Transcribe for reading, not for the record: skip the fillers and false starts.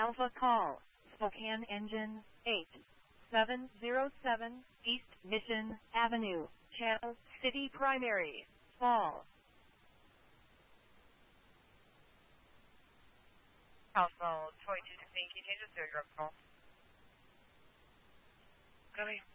Alpha Call, Spokane Engine 8707, East Mission Avenue, Channel City Primary, Fall. Alpha 2216, can you change the stereo call? Coming.